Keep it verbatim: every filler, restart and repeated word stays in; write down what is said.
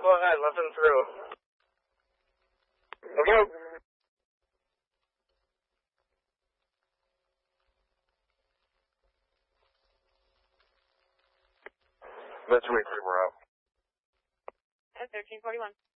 go ahead. Listen through. Okay. That's way three, we're out. thirteen forty-one.